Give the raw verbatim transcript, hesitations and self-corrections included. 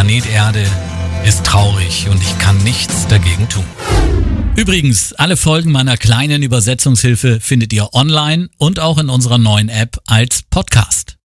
Planet Erde ist traurig und ich kann nichts dagegen tun. Übrigens, alle Folgen meiner kleinen Übersetzungshilfe findet ihr online und auch in unserer neuen App als Podcast.